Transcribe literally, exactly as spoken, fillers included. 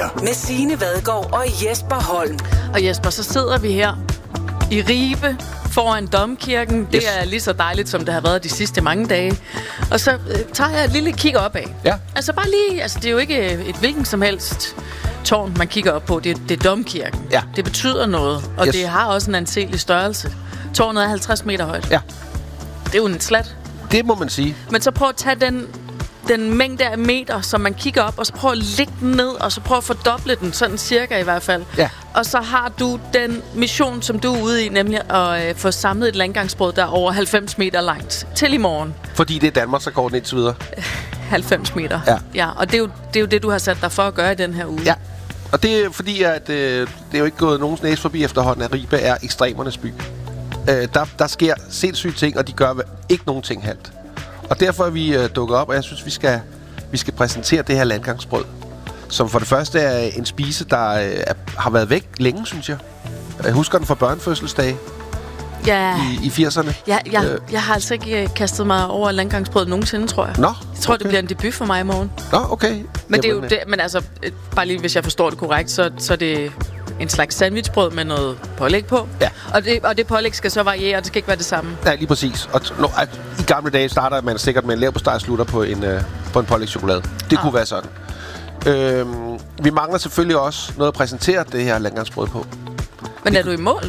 her. Med Signe Vadgaard og Jesper Holm. Og Jesper, så sidder vi her i Ribe foran Domkirken. Det Yes. er lige så dejligt, som det har været de sidste mange dage. Og så øh, tager jeg et lille kig opad. Ja. Altså bare lige, altså det er jo ikke et hvilken som helst tårn, man kigger op på. Det er, det er Domkirken. Ja. Det betyder noget, og Yes. det har også en anselig størrelse. Tårnet er halvtreds meter højt. Ja. Det er jo en slat. Det må man sige. Men så prøv at tage den, den mængde af meter, som man kigger op, og så prøv at lægge den ned, og så prøv at fordoble den, sådan cirka i hvert fald. Ja. Og så har du den mission, som du er ude i, nemlig at øh, få samlet et landgangsbrød, der er over halvfems meter langt. Til i morgen. Fordi det er Danmarks rekord indtil videre. halvfems meter. Ja. Ja, og det er, jo, det er jo det, du har sat dig for at gøre i den her uge. Ja. Og det er fordi, at øh, det er jo ikke gået nogens næse forbi efterhånden, at Ribe er ekstremernes by. Øh, der, der sker sindssyge ting, og de gør ikke nogen ting halvt. Og derfor er vi øh, dukket op, og jeg synes, vi skal, vi skal præsentere det her landgangsbrød. Som for det første er en spise, der øh, er, har været væk længe, synes jeg. Jeg husker den fra børnefødselsdage Ja. i, i firserne. Ja, jeg, Øh. jeg har altså ikke øh, kastet mig over landgangsbrød nogensinde, tror jeg. Nå, Jeg tror, okay. det bliver en debut for mig i morgen. Nå, okay. Men det er jo Jamen, det, men altså, øh, bare lige hvis jeg forstår det korrekt, så, så er det en slags sandwichbrød med noget pålæg på. Ja. Og det, og det pålæg skal så variere, og det skal ikke være det samme. Ja, lige præcis. Og t- no, at, i gamle dage starter man sikkert med en leverpostej og slutter på en, øh, på en pålægschokolade. Det ah. kunne være sådan. Øhm, vi mangler selvfølgelig også noget at præsentere det her landgangsbrød på. Men er du i mål?